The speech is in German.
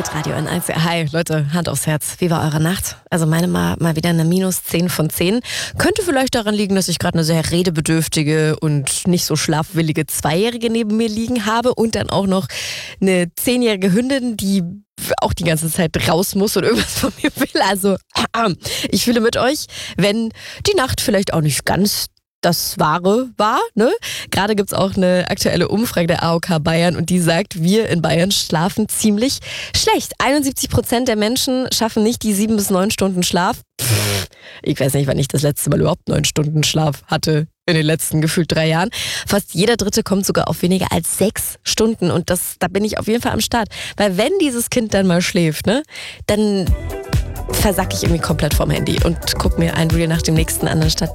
Hitradio N1. Hi Leute, Hand aufs Herz. Wie war eure Nacht? Also meine mal wieder eine -10 von 10. Könnte vielleicht daran liegen, dass ich gerade eine sehr redebedürftige und nicht so schlafwillige Zweijährige neben mir liegen habe und dann auch noch eine 10-jährige Hündin, die auch die ganze Zeit raus muss und irgendwas von mir will. Also ich fühle mit euch, wenn die Nacht vielleicht auch nicht ganz das Wahre war, ne? Gerade gibt's auch eine aktuelle Umfrage der AOK Bayern und die sagt, wir in Bayern schlafen ziemlich schlecht. 71% der Menschen schaffen nicht die 7 bis 9 Stunden Schlaf. Ich weiß nicht, wann ich das letzte Mal überhaupt 9 Stunden Schlaf hatte in den letzten gefühlt 3 Jahren. Fast jeder Dritte kommt sogar auf weniger als 6 Stunden und da bin ich auf jeden Fall am Start. Weil wenn dieses Kind dann mal schläft, ne, dann versacke ich irgendwie komplett vom Handy und gucke mir ein Reel nach dem nächsten an, anstatt